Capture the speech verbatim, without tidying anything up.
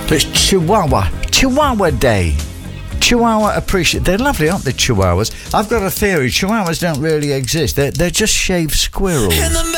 But it's Chihuahua. Chihuahua Day. Chihuahua appreciate. They're lovely, aren't they, Chihuahuas? I've got a theory. Chihuahuas don't really exist. They're, they're just shaved squirrels.